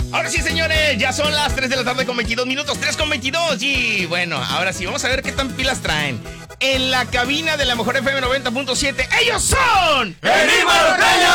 Ahora sí, señores, ya son las 3 de la tarde con 22 minutos, 3 con 22. Y bueno, ahora sí, vamos a ver qué tan pilas traen. En la cabina de la mejor FM 90.7, ¡ellos son! ¡Enigma Norteño!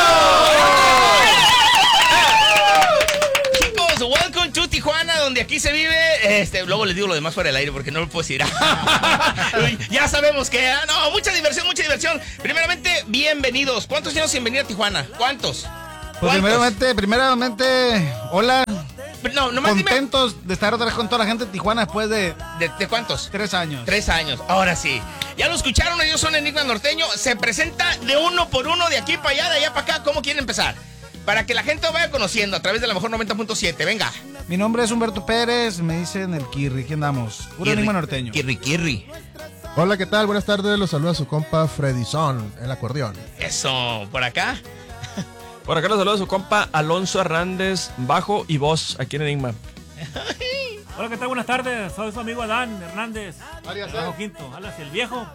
Chicos, welcome to Tijuana, donde aquí se vive. Luego les digo lo demás fuera del aire porque no lo puedo decir. Ya sabemos que, no, mucha diversión, mucha diversión. Primeramente, bienvenidos. ¿Cuántos años sin venir a Tijuana? ¿Cuántos? Pues primeramente, hola. No, nomás contentos de estar otra vez con toda la gente de Tijuana después de ¿cuántos? 3 años. 3 años, ahora sí. Ya lo escucharon, ellos son Enigma Norteño. Se presenta de uno por uno, de aquí para allá, de allá para acá. ¿Cómo quieren empezar? Para que la gente lo vaya conociendo a través de la mejor 90.7. Venga. Mi nombre es Humberto Pérez, me dicen el Kirri. ¿Qué andamos? Puro Enigma Norteño. Kirri. Hola, ¿qué tal? Buenas tardes, los saluda su compa Freddy Son, el acordeón. Eso, por acá. Por acá los saluda su compa Alonso Hernández, bajo y voz, aquí en Enigma. Hola, ¿qué tal? Buenas tardes, soy su amigo Adán Hernández, bajo quinto. Hablas el viejo.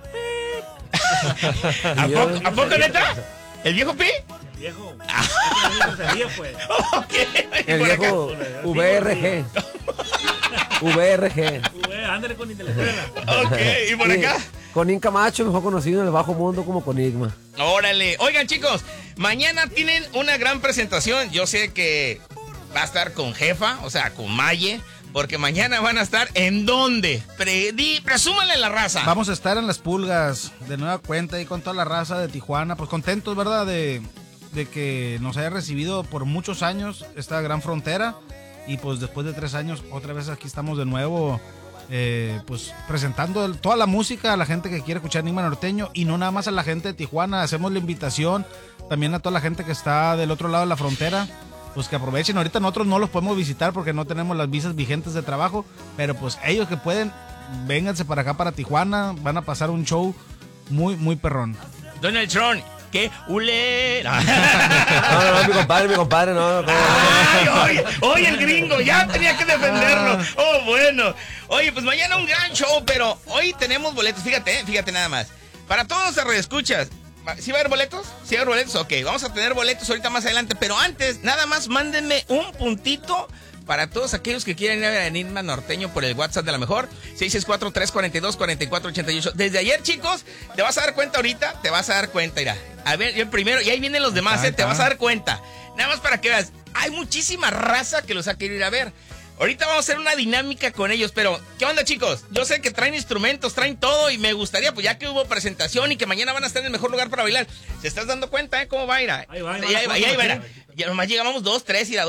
¿A poco neta? ¿El viejo Pi? El viejo. El viejo VRG. Ándale con Intelectuela. Ok, ¿y por acá? Conín Camacho, mejor conocido en el bajo mundo como Conigma. Órale. Oigan, chicos, mañana tienen una gran presentación. Yo sé que va a estar con jefa, o sea, con Maye, porque mañana van a estar ¿en dónde? Presúmale la raza. Vamos a estar en Las Pulgas, de nueva cuenta, y con toda la raza de Tijuana. Pues contentos, ¿verdad? De que nos haya recibido por muchos años esta gran frontera. Y pues después de 3 años, otra vez aquí estamos de nuevo. Pues presentando toda la música a la gente que quiere escuchar Enigma Norteño, y no nada más a la gente de Tijuana. Hacemos la invitación también a toda la gente que está del otro lado de la frontera, pues que aprovechen. Ahorita nosotros no los podemos visitar porque no tenemos las visas vigentes de trabajo, pero pues ellos que pueden, vénganse para acá, para Tijuana. Van a pasar un show muy, muy perrón. Donald Trump, ¿qué? ¡Ule! No, mi compadre, no. Ay, oye, el gringo, ya tenía que defenderlo. Oh, bueno. Oye, pues mañana un gran show, pero hoy tenemos boletos. Fíjate nada más. Para todos los radioescuchas, ¿sí va a haber boletos? ¿Sí va a haber boletos? Ok, vamos a tener boletos ahorita más adelante, pero antes, nada más mándenme un puntito para todos aquellos que quieren ir a ver a Enigma Norteño por el WhatsApp de la mejor, 664-342-4488. Desde ayer, chicos, te vas a dar cuenta ahorita, mira. A ver, yo primero, y ahí vienen los demás, te vas a dar cuenta. Nada más para que veas, hay muchísima raza que los ha querido ir a ver. Ahorita vamos a hacer una dinámica con ellos, pero ¿qué onda, chicos? Yo sé que traen instrumentos, traen todo, y me gustaría, pues ya que hubo presentación y que mañana van a estar en el mejor lugar para bailar, ¿te estás dando cuenta, cómo va a ir? Ahí va. Ya nomás llegamos 2, 3, irá.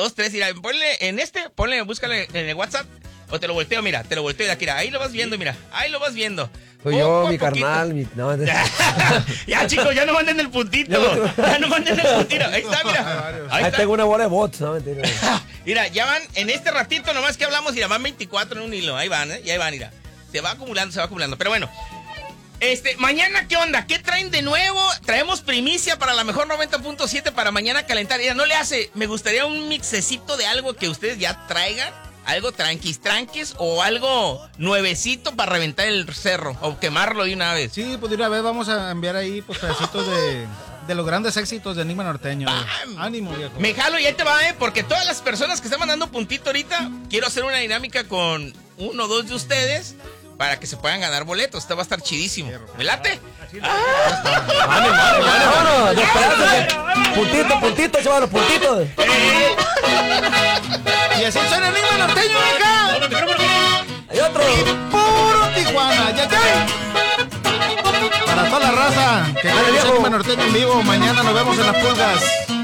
Ponle, búscale en el WhatsApp, o te lo volteo, mira, de aquí, ahí lo vas viendo, mira, ahí lo vas viendo. Soy yo, mi carnal, Ya, chicos, ya no manden el puntito. Ahí está, mira. Ahí tengo una bola de bots, no mentira. Mira, ya van, en este ratito nomás que hablamos, y van 24 en un hilo. Ahí van, mira. Se va acumulando. Pero bueno, mañana, ¿qué onda? ¿Qué traen de nuevo? Traemos primicia para la mejor 90.7 para mañana calentar. Mira, no le hace, me gustaría un mixecito de algo que ustedes ya traigan. Algo tranquis, o algo nuevecito para reventar el cerro o quemarlo de una vez. Sí, pues de una vez vamos a enviar ahí pues pedacitos de los grandes éxitos de Enigma Norteño. Ánimo, viejo. Me jalo y ahí te va, porque todas las personas que están mandando puntito ahorita, quiero hacer una dinámica con 1 o 2 de ustedes para que se puedan ganar boletos. Esto va a estar chidísimo. ¿Me late? Puntito, chavales, puntito. Y así suena Enigma Norteño, acá. Hay otro. Y puro Tijuana, ya. Para toda la raza que quiere Enigma Norteño en vivo, mañana nos vemos en Las Pulgas.